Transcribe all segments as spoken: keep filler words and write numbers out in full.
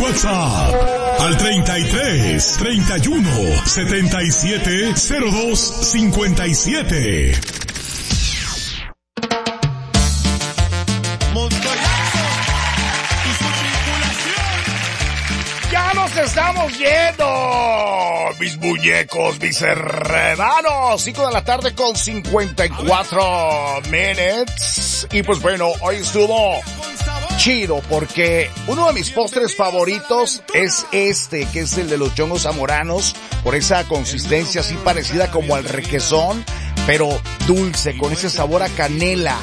WhatsApp al treinta y tres, treinta y uno, setenta y siete, cero dos cincuenta y siete. ¡Ya nos estamos yendo! Mis muñecos, mis hermanos. cinco de la tarde con cincuenta y cuatro minutos. Y pues bueno, hoy estuvo chido porque uno de mis postres favoritos es este, que es el de los chongos zamoranos, por esa consistencia así parecida como al requesón, pero dulce, con ese sabor a canela.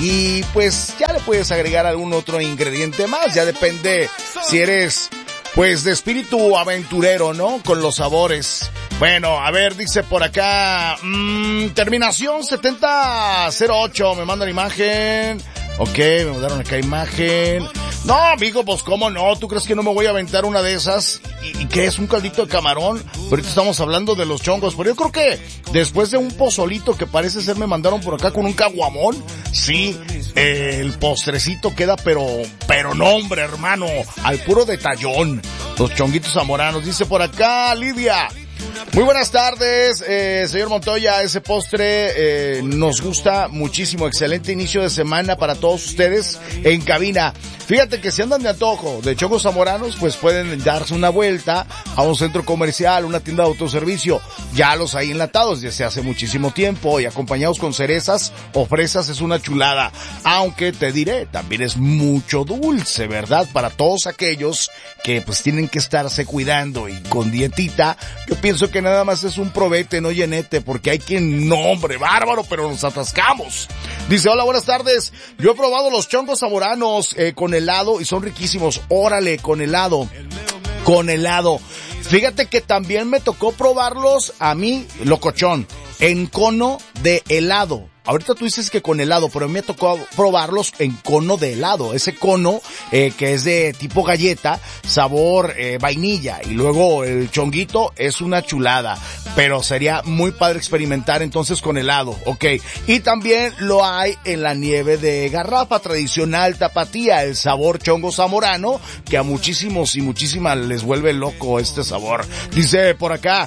Y pues ya le puedes agregar algún otro ingrediente más, ya depende si eres pues de espíritu aventurero, ¿no? Con los sabores. Bueno, a ver, dice por acá, mmm, terminación setenta cero ocho, me mandan imagen. Ok, me mandaron acá imagen. No, amigo, pues cómo no, ¿tú crees que no me voy a aventar una de esas? ¿Y, y qué es? ¿Un caldito de camarón? Ahorita estamos hablando de los chongos, pero yo creo que después de un pozolito que parece ser me mandaron por acá con un caguamón, sí, eh, el postrecito queda, pero, pero no, hombre, hermano, al puro detallón. Los chonguitos zamoranos, dice por acá Lidia. Muy buenas tardes, eh, señor Montoya, ese postre eh, nos gusta muchísimo, excelente inicio de semana para todos ustedes en cabina. Fíjate que si andan de antojo de chongos zamoranos, pues pueden darse una vuelta a un centro comercial, una tienda de autoservicio, ya los hay enlatados desde hace muchísimo tiempo y acompañados con cerezas o fresas es una chulada, aunque te diré, también es mucho dulce, ¿verdad? Para todos aquellos que pues tienen que estarse cuidando y con dietita, yo pienso que nada más es un probete, no llenete, porque hay quien, no hombre, bárbaro, pero nos atascamos. Dice, hola, buenas tardes, yo he probado los chongos zamoranos eh, con helado y son riquísimos. Órale, con helado, con helado. Fíjate que también me tocó probarlos a mí, locochón, en cono de helado. Ahorita tú dices que con helado, pero a mí me tocó probarlos en cono de helado. Ese cono eh, que es de tipo galleta, sabor eh, vainilla. Y luego el chonguito es una chulada. Pero sería muy padre experimentar entonces con helado, ok. Y también lo hay en la nieve de garrafa tradicional tapatía, el sabor chongo zamorano, que a muchísimos y muchísimas les vuelve loco este sabor. Dice por acá,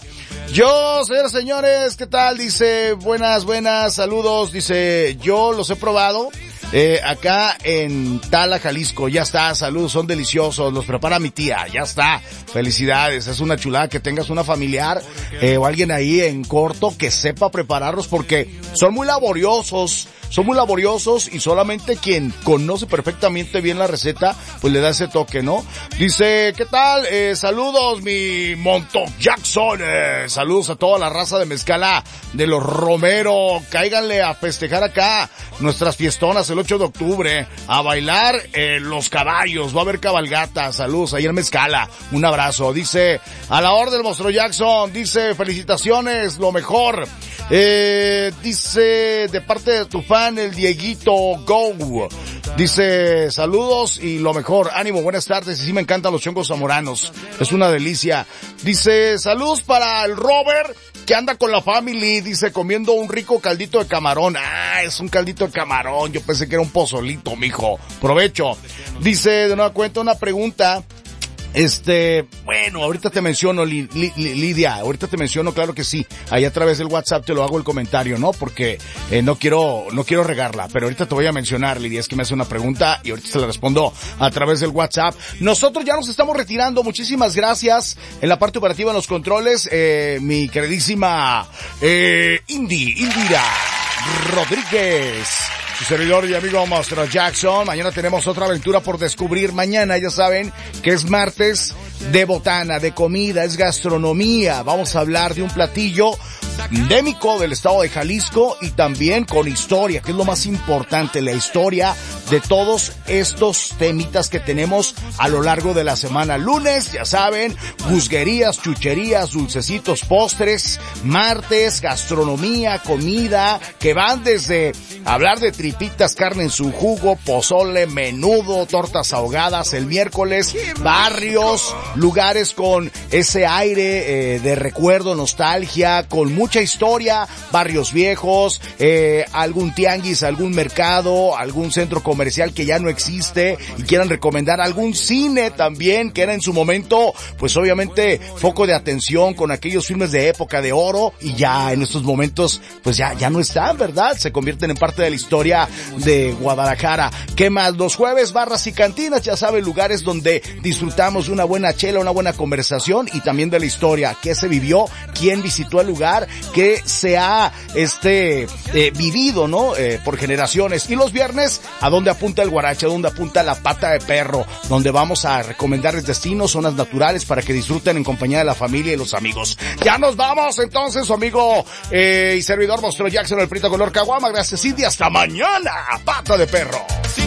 yo, señores, señores, ¿qué tal? Dice, buenas, buenas, saludos. Dice, yo los he probado eh, acá en Tala, Jalisco. Ya está, saludos, son deliciosos, los prepara mi tía, ya está. Felicidades, es una chulada que tengas una familiar eh, o alguien ahí en corto que sepa prepararlos porque son muy laboriosos. Son muy laboriosos y solamente quien conoce perfectamente bien la receta, pues le da ese toque, ¿no? Dice, ¿qué tal? Eh, saludos, mi Monto Jackson. Eh, saludos a toda la raza de Mezcala de los Romero. Cáiganle a festejar acá nuestras fiestonas el ocho de octubre. A bailar eh, los caballos. Va a haber cabalgata. Saludos ahí en Mezcala. Un abrazo. Dice, a la orden del Monstruo Jackson. Dice, felicitaciones, lo mejor. Eh, dice, de parte de tu fan, el Dieguito Go. Dice, saludos y lo mejor, ánimo, buenas tardes, y sí me encantan los chongos zamoranos, es una delicia. Dice, saludos para el Robert, que anda con la family, dice, comiendo un rico caldito de camarón. Ah, es un caldito de camarón, yo pensé que era un pozolito, mijo. Provecho. Dice, de nueva cuenta, una pregunta. Este, bueno, ahorita te menciono, Li, Li, Li, Lidia, ahorita te menciono, claro que sí, ahí a través del WhatsApp te lo hago el comentario, ¿no? Porque eh, no quiero, no quiero regarla, pero ahorita te voy a mencionar, Lidia, es que me hace una pregunta y ahorita te la respondo a través del WhatsApp. Nosotros ya nos estamos retirando, muchísimas gracias en la parte operativa en los controles, eh, mi queridísima, eh, Indy, Indira Rodríguez. Su servidor y amigo Monstruo Jackson. Mañana tenemos otra aventura por descubrir. Mañana ya saben que es martes de botana, de comida, es gastronomía. Vamos a hablar de un platillo endémico del estado de Jalisco y también con historia, que es lo más importante, la historia de todos estos temitas que tenemos a lo largo de la semana. Lunes, ya saben, juzguerías, chucherías, dulcecitos, postres. Martes, gastronomía, comida, que van desde hablar de tripitas, carne en su jugo, pozole, menudo, tortas ahogadas. El miércoles, barrios, lugares con ese aire eh, de recuerdo, nostalgia, con mucha historia, barrios viejos, eh, algún tianguis, algún mercado, algún centro comercial comercial que ya no existe y quieran recomendar algún cine también que era en su momento, pues obviamente foco de atención con aquellos filmes de época de oro y ya en estos momentos pues ya, ya no están, ¿verdad? Se convierten en parte de la historia de Guadalajara. ¿Qué más? Los jueves, barras y cantinas, ya saben, lugares donde disfrutamos de una buena chela, una buena conversación y también de la historia, qué se vivió, quién visitó el lugar, qué se ha este eh, vivido, ¿no? Eh, por generaciones. Y los viernes, ¿a dónde apunta el guarache? ¿A dónde apunta la pata de perro? Donde vamos a recomendarles destinos, zonas naturales para que disfruten en compañía de la familia y los amigos. Ya nos vamos entonces, su amigo eh, y servidor Monstruo Jackson, el Prito Color Caguama. Gracias, Cindy. Hasta mañana, pata de perro.